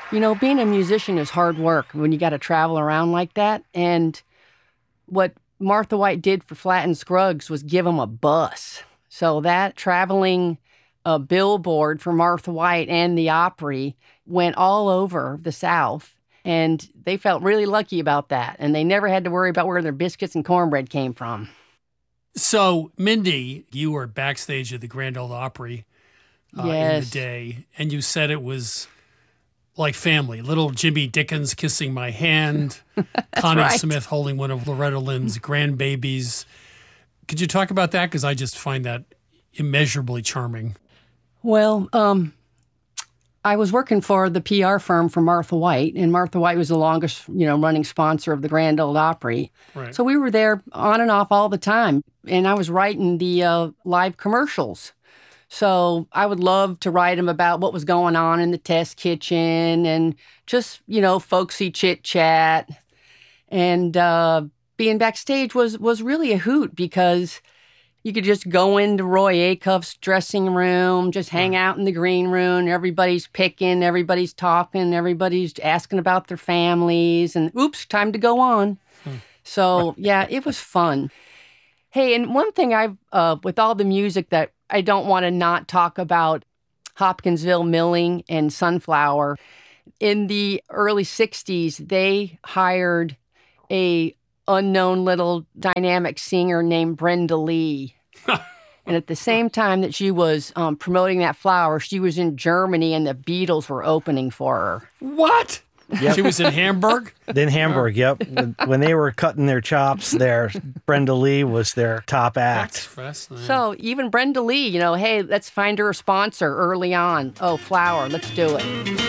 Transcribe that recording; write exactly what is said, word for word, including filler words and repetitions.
You know, being a musician is hard work when you got to travel around like that. And what Martha White did for Flatt and Scruggs was give them a bus. So that traveling uh, billboard for Martha White and the Opry went all over the South. And they felt really lucky about that. And they never had to worry about where their biscuits and cornbread came from. So, Mindy, you were backstage at the Grand Ole Opry uh, yes. in the day, and you said it was like family. Little Jimmy Dickens kissing my hand, Connie right. Smith holding one of Loretta Lynn's grandbabies. Could you talk about that? Because I just find that immeasurably charming. Well, um, I was working for the P R firm for Martha White, and Martha White was the longest, you know, running sponsor of the Grand Ole Opry. Right. So we were there on and off all the time, and I was writing the uh, live commercials. So I would love to write them about what was going on in the test kitchen and just, you know, folksy chit chat. And uh, being backstage was was really a hoot because you could just go into Roy Acuff's dressing room, just hang out in the green room. Everybody's picking, everybody's talking, everybody's asking about their families. And oops, time to go on. Hmm. So, yeah, it was fun. Hey, and one thing I've, uh, with all the music that I don't want to not talk about Hopkinsville Milling and Sunflower. In the early sixties, they hired a unknown little dynamic singer named Brenda Lee. And at the same time that she was um, promoting that flower, she was in Germany and the Beatles were opening for her. What? Yep. She was in Hamburg? In Hamburg, yep. When they were cutting their chops there, Brenda Lee was their top act. That's fascinating. So even Brenda Lee, you know, hey, let's find her a sponsor early on. Oh, flower, let's do it.